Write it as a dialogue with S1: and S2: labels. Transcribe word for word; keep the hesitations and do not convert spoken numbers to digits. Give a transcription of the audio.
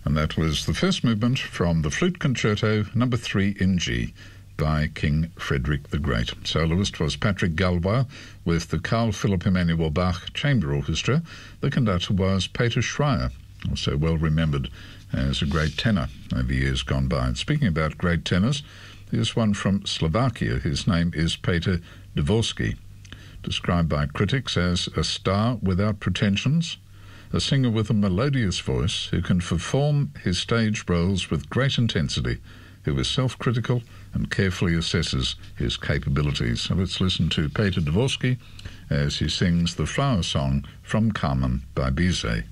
S1: And that was the first movement from the Flute Concerto number three in G by King Frederick the Great. Soloist was Patrick Gallois with the Carl Philipp Emanuel Bach Chamber Orchestra. The conductor was Peter Schreier, also well remembered as a great tenor over years gone by. And speaking about great tenors, here's one from Slovakia. His name is Peter Dvorsky, described by critics as a star without pretensions, a singer with a melodious voice who can perform his stage roles with great intensity, who is self-critical and carefully assesses his capabilities. So let's listen to Peter Dvorsky as he sings the flower song from Carmen by Bizet.